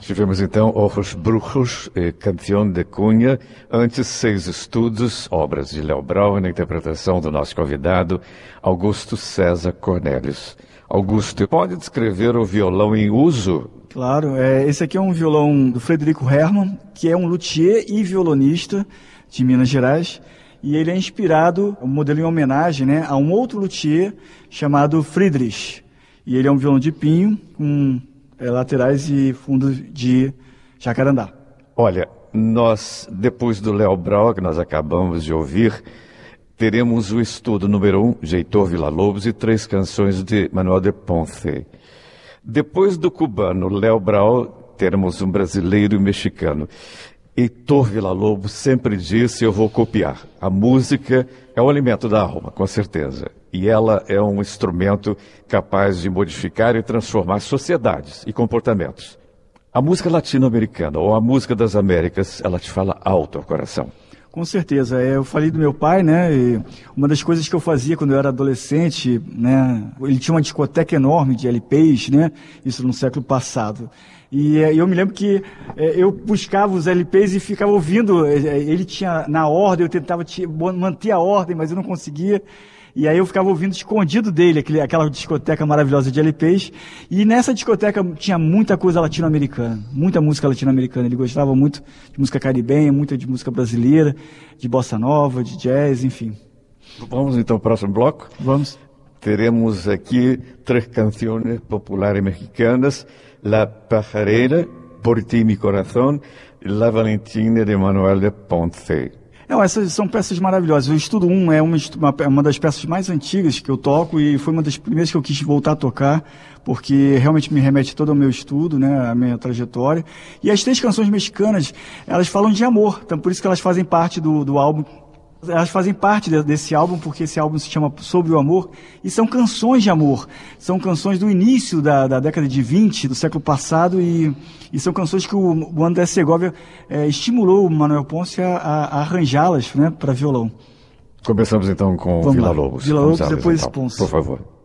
Tivemos então Os Bruxos, Canção de Cunha, antes 6 estudos, obras de Léo Brau, na interpretação do nosso convidado, Augusto César Cornelius. Augusto, pode descrever o violão em uso? Claro, esse aqui é um violão do Frederico Hermann, que é um luthier e violonista de Minas Gerais, e ele é inspirado, um modelo em homenagem, né, a um outro luthier chamado Friedrich, e ele é um violão de pinho com laterais e fundo de jacarandá. Olha, nós, depois do Léo Brau, que nós acabamos de ouvir, teremos o estudo número 1, de Heitor Villa-Lobos, e 3 canções de Manuel de Ponce. Depois do cubano Léo Brau, teremos um brasileiro e um mexicano. Heitor Villa-Lobos sempre disse: eu vou copiar. A música é o alimento da alma, com certeza. E ela é um instrumento capaz de modificar e transformar sociedades e comportamentos. A música latino-americana, ou a música das Américas, ela te fala alto ao coração. Com certeza. Eu falei do meu pai, né? E uma das coisas que eu fazia quando eu era adolescente, né? Ele tinha uma discoteca enorme de LPs, né? Isso no século passado. E eu me lembro que eu buscava os LPs e ficava ouvindo. Ele tinha na ordem, eu tentava manter a ordem, mas eu não conseguia. E aí eu ficava ouvindo escondido dele, aquela discoteca maravilhosa de LPs. E nessa discoteca tinha muita coisa latino-americana, muita música latino-americana. Ele gostava muito de música caribenha, muita de música brasileira, de bossa nova, de jazz, enfim. Vamos então ao próximo bloco? Vamos. Teremos aqui 3 canções populares mexicanas: La Pajarera, Por Ti Mi Corazón, e La Valentina de Manuel de Ponce. Não, essas são peças maravilhosas. O Estudo 1 é uma das peças mais antigas que eu toco e foi uma das primeiras que eu quis voltar a tocar, porque realmente me remete todo ao meu estudo, né, a minha trajetória. E as 3 canções mexicanas, elas falam de amor, então por isso que elas fazem parte do álbum. Elas fazem parte desse álbum, porque esse álbum se chama Sobre o Amor, e são canções de amor. São canções do início da década de 20, do século passado, e são canções que o André Segovia estimulou o Manuel Ponce a arranjá-las, né, para violão. Começamos então com Vamos Villa-Lobos. Villa-Lobos, depois Ponce. Por favor.